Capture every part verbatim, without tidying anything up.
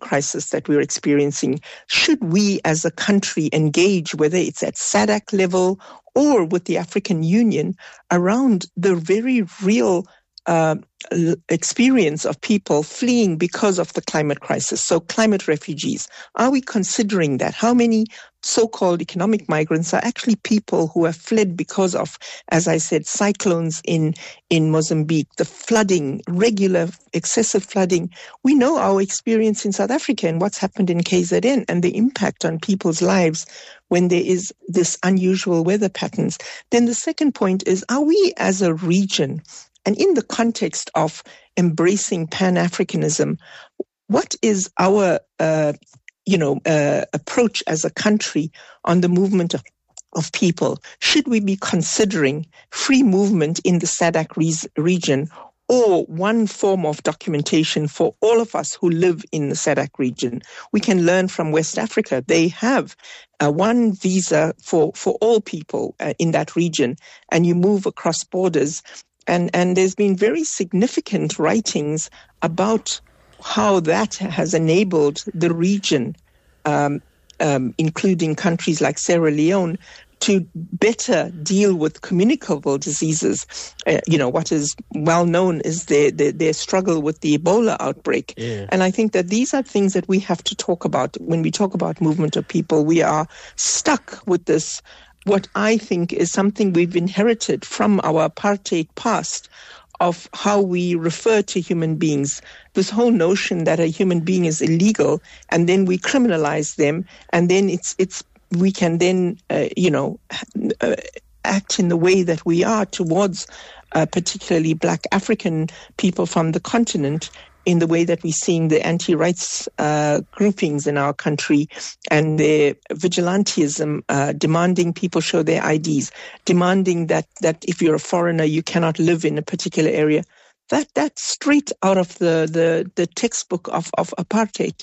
crisis that we're experiencing, should we as a country engage, whether it's at SADC level or with the African Union, around the very real uh, experience of people fleeing because of the climate crisis? So climate refugees, are we considering that? How many so-called economic migrants are actually people who have fled because of, as I said, cyclones in, in Mozambique, the flooding, regular excessive flooding? We know our experience in South Africa and what's happened in K Z N and the impact on people's lives when there is this unusual weather patterns. Then the second point is, are we as a region, and in the context of embracing Pan-Africanism, what is our uh, you know, uh, approach as a country on the movement of, of people? Should we be considering free movement in the SADC re- region or one form of documentation for all of us who live in the SADC region? We can learn from West Africa. They have uh, one visa for, for all people uh, in that region, and you move across borders. And, and there's been very significant writings about how that has enabled the region, um, um, including countries like Sierra Leone, to better deal with communicable diseases. Uh, you know, what is well known is their, their, their struggle with the Ebola outbreak. Yeah. And I think that these are things that we have to talk about. When we talk about movement of people, we are stuck with this, what I think is something we've inherited from our apartheid past, of how we refer to human beings, this whole notion that a human being is illegal, and then we criminalize them, and then it's it's we can then uh, you know uh, act in the way that we are towards uh, particularly Black African people from the continent, in the way that we're seeing the anti-rights uh, groupings in our country and their vigilantism, uh, demanding people show their I Ds, demanding that, that if you're a foreigner, you cannot live in a particular area. That That's straight out of the, the, the textbook of, of apartheid.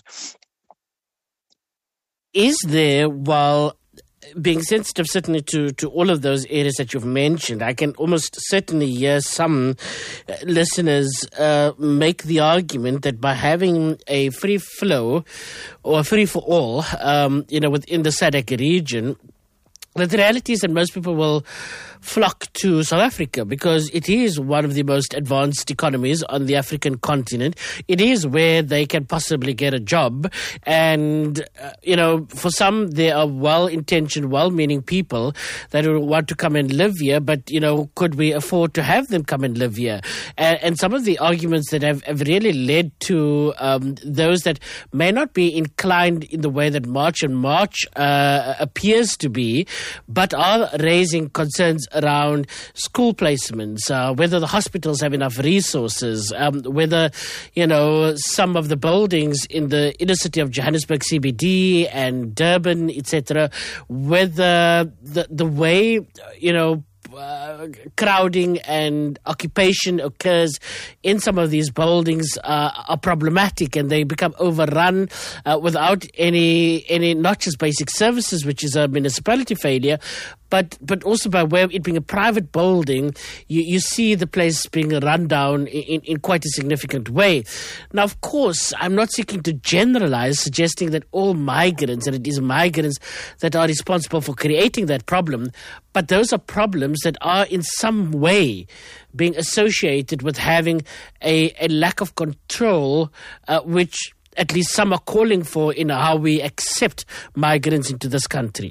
Is there, while being sensitive certainly to, to all of those areas that you've mentioned, I can almost certainly hear some listeners uh, make the argument that by having a free flow or free for all, um, you know, within the SADC region, that the reality is that most people will flock to South Africa because it is one of the most advanced economies on the African continent. It is where they can possibly get a job. And, uh, you know, for some, there are well-intentioned, well-meaning people that will want to come and live here, but, you know, could we afford to have them come and live here? And, and some of the arguments that have, have really led to um, those that may not be inclined in the way that March and March uh, appears to be, but are raising concerns around school placements, uh, whether the hospitals have enough resources, um, whether, you know, some of the buildings in the inner city of Johannesburg C B D and Durban, et cetera, whether the, the way, you know, Uh, crowding and occupation occurs in some of these buildings uh, are problematic, and they become overrun uh, without any any not just basic services, which is a municipality failure, but but also by way of it being a private building, you, you see the place being run down in, in quite a significant way. Now, of course, I'm not seeking to generalize, suggesting that all migrants, and it is migrants that are responsible for creating that problem, but those are problems that are in some way being associated with having a, a lack of control, uh, which at least some are calling for in how we accept migrants into this country.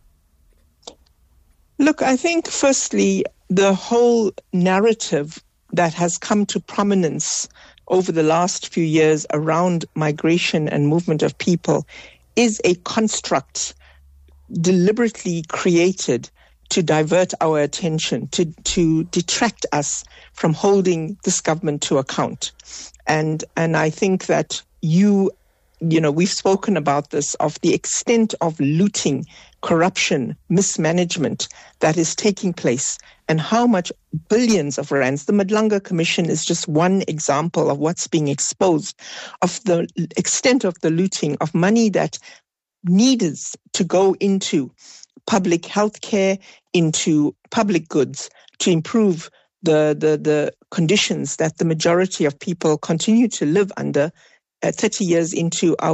Look, I think firstly, the whole narrative that has come to prominence over the last few years around migration and movement of people is a construct deliberately created to divert our attention, to, to detract us from holding this government to account. And and I think that you, you know, we've spoken about this, of the extent of looting, corruption, mismanagement that is taking place, and how much billions of rands. The Madlanga Commission is just one example of what's being exposed, of the extent of the looting of money that needed to go into public health care, into public goods, to improve the, the, the conditions that the majority of people continue to live under uh, thirty years into our